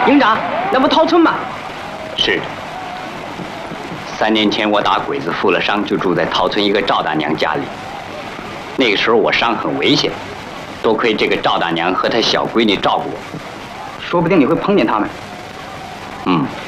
营长，那不陶村吗？ 是。3年前我打鬼子负了伤，就住在陶村一个赵大娘家里。那个时候我伤很危险，多亏这个赵大娘和她小闺女照顾我。 说不定你会碰见他们。 嗯。